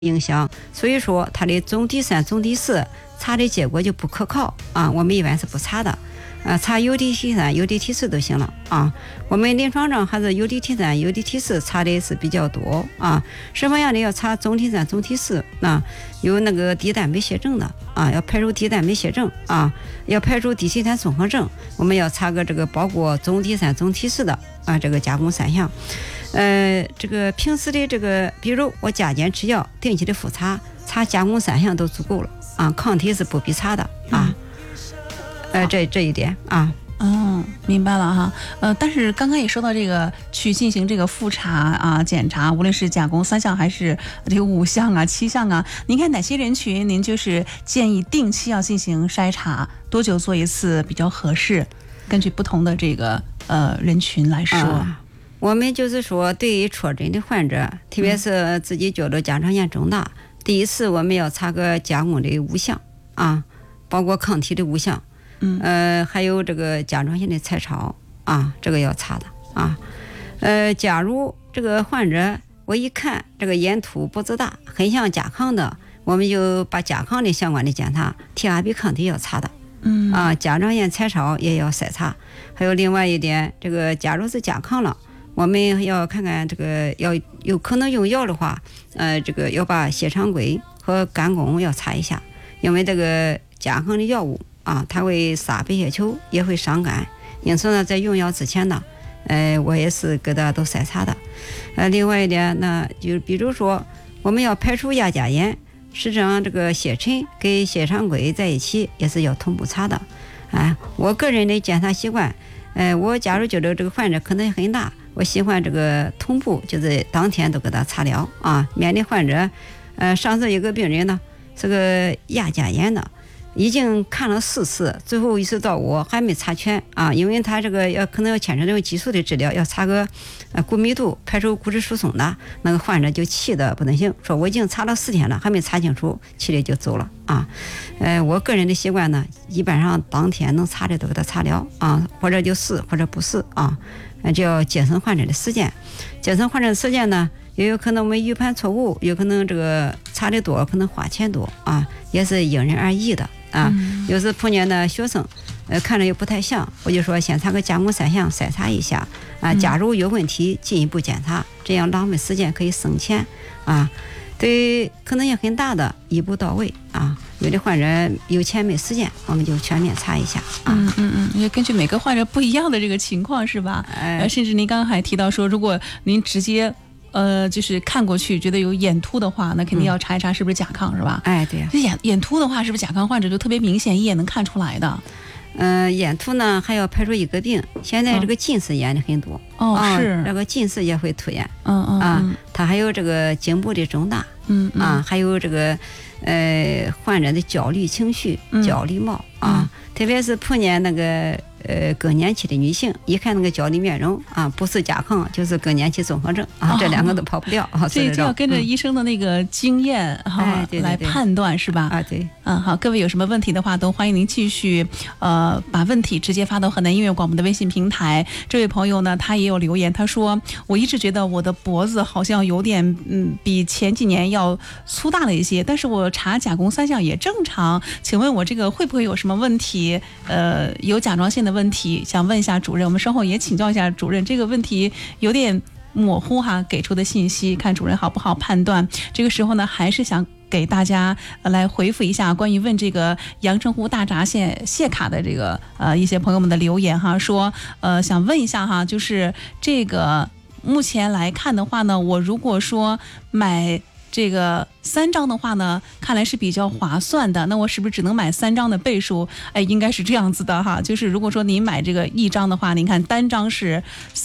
影响，所以说它的总体3、总体4查的结果就不可靠啊。我们一般是不查的，查 UDT3、UDT4都行了啊。我们临床上还是 UDT3、UDT4查的是比较多啊。什么样的要查总体3、总体4啊？有那个低蛋白血症的啊，要排除低蛋白血症啊，要排除低血糖综合症，我们要查个这个包括总体3、总体4的啊，这个加工3项。这个平时的这个，比如我加减吃药，定期的复查，查加工3项都足够了啊，抗体是不必查的啊。这一点啊。 明白了哈。但是刚刚也说到这个去进行这个复查啊检查，无论是加工3项还是这个5项啊、7项啊，您看哪些人群您就是建议定期要进行筛查，多久做一次比较合适？根据不同的这个人群来说。 我们就是说，对于确诊的患者，特别是自己觉得甲状腺肿大，第一次我们要查个加工的5项啊，包括抗体的5项，还有这个甲状腺的彩超啊，这个要查的啊。假如这个患者我一看这个眼凸不自大，很像甲亢的，我们就把甲亢的相关的检查 TRP 抗体要查的。甲状腺彩超也要筛查。还有另外一点，这个假如是甲亢了，我们要看看这个要有可能用药的话，这个要把血常规和肝功要查一下，因为这个甲亢的药物啊，它会杀白血球，也会伤肝，因此呢，在用药之前呢，我也是给大家都筛查的。另外一点呢，就比如说我们要排除亚甲炎，实际上这个血沉跟血常规在一起也是要同步查的。我个人的检查习惯，我假如觉得这个患者可能很大，我喜欢这个同步，就是当天都给他查疗啊，免得患者，上次有个病人呢是个亚甲炎的，已经看了4次，最后一次到我还没查全啊，因为他这个可能要牵扯这个激素的治疗，要查个骨密度，排除骨质疏松的，那个患者就气得不能行，说我已经查了4天了，还没查清楚，气的就走了啊。我个人的习惯呢，基本上当天能查的都给他查疗啊，或者就试或者不试啊，就要节省患者的时间。节省患者的时间呢，也有可能我们预判错误，有可能这个查的多，可能花钱多啊，也是因人而异的啊。有时碰见的学生，看着又不太像，我就说先查个加工3项筛查一下啊，假如有问题进一步检查，这样浪费时间可以省钱啊。对可能性很大的一步到位啊，有的患者有钱没时间，我们就全面查一下啊。 也根据每个患者不一样的这个情况是吧？甚至您刚刚还提到说，如果您直接就是看过去觉得有眼凸的话，那肯定要查一查是不是甲亢是吧？ 对呀。 眼凸的话是不是甲亢患者就特别明显，一眼能看出来的？ 眼凸呢还要排除一个病，现在这个近视眼的很多是这个近视也会凸眼它还有这个颈部的肿大还有这个患者的焦虑情绪、焦虑貌特别是碰见那个更年期的女性，一看那个焦虑面容不是甲亢就是更年期综合症这2个都跑不掉所以就要跟着医生的那个经验来判断是吧？ 对。 好，各位有什么问题的话，都欢迎您继续把问题直接发到河南音乐广播的微信平台。这位朋友呢，他也有留言，他说我一直觉得我的脖子好像有点比前几年要粗大了一些，但是我查甲功3项也正常，请问我这个会不会有什么问题？有甲状腺的问题，想问一下主任，我们稍后也请教一下主任，这个问题有点模糊给出的信息，看主任好不好判断。这个时候呢，还是想给大家来回复一下关于问这个阳澄湖大闸蟹卡的这个一些朋友们的留言说想问一下就是这个目前来看的话呢，我如果说买这个3张的话呢，看来是比较划算的。那我是不是只能买3张的倍数？应该是这样子的就是如果说您买这个1张的话，您看单张是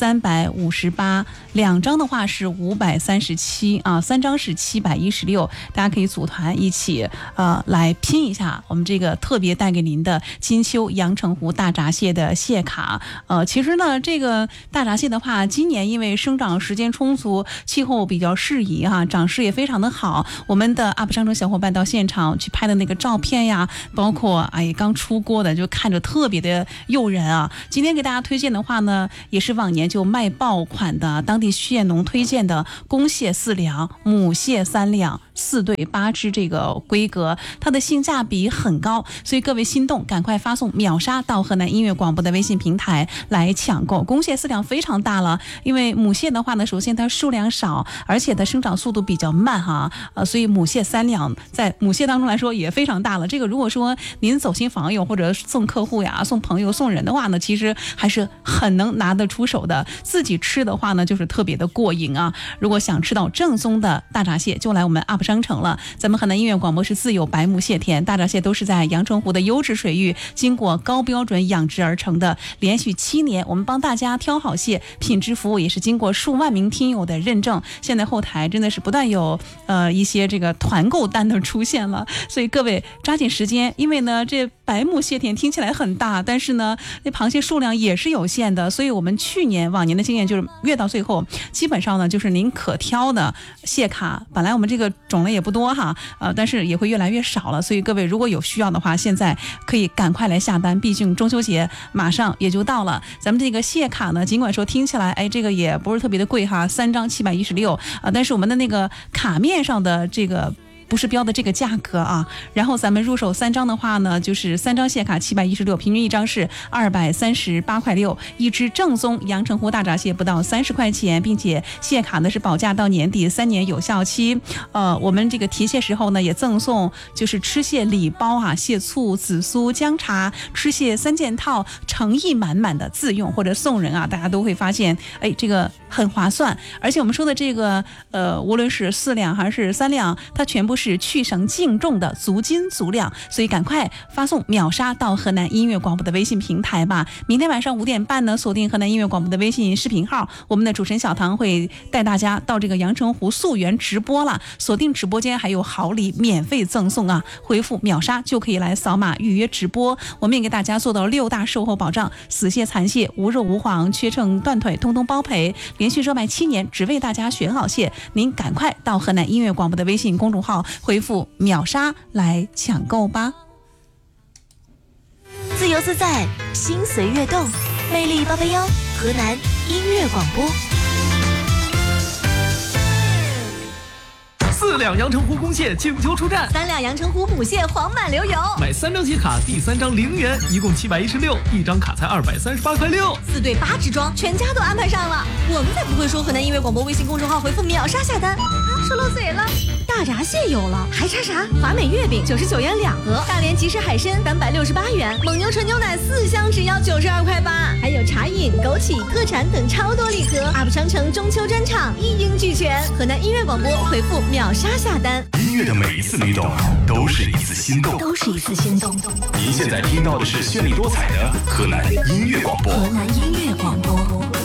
358，2张的话是537，3张是716。大家可以组团一起来拼一下我们这个特别带给您的金秋阳澄湖大闸蟹的蟹卡。其实呢，这个大闸蟹的话，今年因为生长时间充足，气候比较适宜长势也非常常的好。我们的 UP 商城小伙伴到现场去拍的那个照片呀，包括刚出锅的，就看着特别的诱人啊。今天给大家推荐的话呢，也是往年就卖爆款的当地血农推荐的公蟹4两、母蟹3两，4对8只这个规格，它的性价比很高，所以各位心动赶快发送秒杀到河南音乐广播的微信平台来抢购。公蟹4两非常大了，因为母蟹的话呢，首先它数量少，而且它生长速度比较慢哈，所以母蟹3两在母蟹当中来说也非常大了。这个如果说您走亲访友或者送客户呀、送朋友、送人的话呢，其实还是很能拿得出手的。自己吃的话呢，就是特别的过瘾啊。如果想吃到正宗的大闸蟹，就来我们 UP 商城了。咱们河南音乐广播是自有白木蟹田，大闸蟹都是在阳澄湖的优质水域经过高标准养殖而成的，连续7年我们帮大家挑好蟹，品质服务也是经过数万名听友的认证。现在后台真的是不断有一些这个团购单的出现了，所以各位抓紧时间，因为呢这白木蟹田听起来很大，但是呢那螃蟹数量也是有限的，所以我们往年的经验就是越到最后基本上呢就是您可挑的蟹卡，本来我们这个种类也不多哈，但是也会越来越少了，所以各位如果有需要的话，现在可以赶快来下单，毕竟中秋节马上也就到了。咱们这个蟹卡呢，尽管说听起来这个也不是特别的贵哈，3张716但是我们的那个卡面上的这个不是标的这个价格啊，然后咱们入手3张的话呢，就是3张蟹卡716，平均1张是238块6，一只正宗阳澄湖大闸蟹不到30块钱，并且蟹卡呢是保价到年底，3年有效期。我们这个提蟹时候呢也赠送就是吃蟹礼包啊，蟹醋、紫苏、姜茶、吃蟹3件套，诚意满满的自用或者送人啊，大家都会发现这个很划算。而且我们说的这个无论是4两还是3两，它全部是去绳净重的足斤足量，所以赶快发送秒杀到河南音乐广播的微信平台吧。明天晚上5点半呢，锁定河南音乐广播的微信视频号，我们的主持人小唐会带大家到这个阳澄湖溯源直播了，锁定直播间还有好礼免费赠送啊！回复秒杀就可以来扫码预约直播，我们也给大家做到6大售后保障，死蟹、残蟹、无肉无黄、缺秤、断腿通通包赔，连续热卖7年，只为大家选好蟹。您赶快到河南音乐广播的微信公众号回复秒杀来抢购吧。 自由自在，心随悦动，魅力881，河南音乐广播。 4两阳澄湖公蟹请求出战 ，3两阳澄湖母蟹黄满流油， 买3张蟹卡，第3张0元，一共716，一张卡才238块6，4 对8只装，全家都安排上了。我们才不会说河南音乐广播微信公众号回复秒杀下单说漏嘴了。大闸蟹有了，还差啥？华美月饼99元2盒，大连即食海参368元，蒙牛纯牛奶4箱只要92块8，还有茶饮、枸杞、特产等超多礼盒。UP 商城中秋专场一应俱全，河南音乐广播回复秒杀下单。 音乐的每一次律动都是一次心动，您现在听到的是绚丽多彩的河南音乐广播。 河南音乐广播。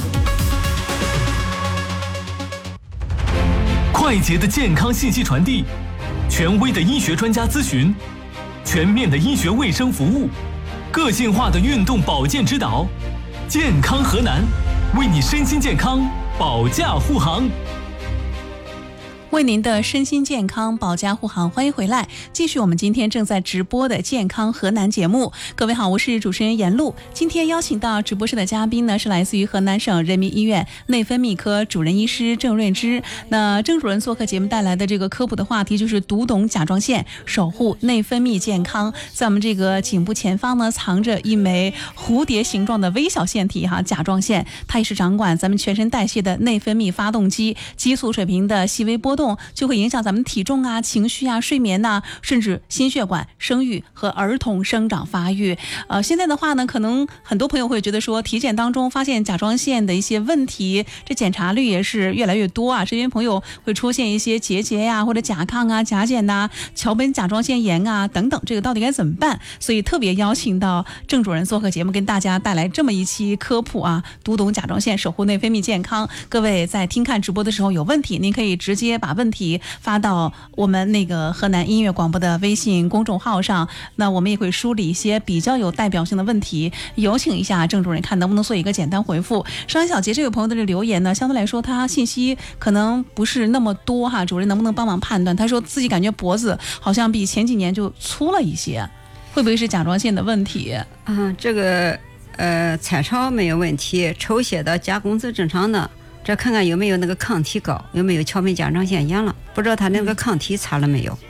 快捷的健康信息传递，权威的医学专家咨询，全面的医学卫生服务，个性化的运动保健指导，健康河南，为你身心健康保驾护航。 为您的身心健康保驾护航，欢迎回来，继续我们今天正在直播的健康河南节目。各位好，我是主持人严露。今天邀请到直播室的嘉宾呢，是来自于河南省人民医院内分泌科主任医师郑瑞芝。那郑主任做客节目带来的这个科普的话题就是读懂甲状腺，守护内分泌健康。在我们这个颈部前方呢，藏着一枚蝴蝶形状的微小腺体哈，甲状腺，它也是掌管咱们全身代谢的内分泌发动机，激素水平的细微波动就会影响咱们体重啊、情绪啊、睡眠呐，甚至心血管、生育和儿童生长发育。现在的话呢，可能很多朋友会觉得说，体检当中发现甲状腺的一些问题，这检查率也是越来越多啊。身边朋友会出现一些结节呀，或者甲亢啊、甲减呐、桥本甲状腺炎啊等等，这个到底该怎么办？所以特别邀请到郑主任做客节目，跟大家带来这么一期科普啊，读懂甲状腺，守护内分泌健康。各位在听看直播的时候有问题，您可以直接把把问题发到我们那个河南音乐广播的微信公众号上，那我们也会梳理一些比较有代表性的问题，有请一下郑主任看能不能做一个简单回复。上小杰这位朋友的这留言呢，相对来说他信息可能不是那么多哈，主任能不能帮忙判断？他说自己感觉脖子好像比前几年就粗了一些，会不会是甲状腺的问题？ 这个彩超没有问题，抽血的钾共治正常的，这看看有没有那个抗体高，有没有桥本甲状腺炎了，不知道他那个抗体查了没有。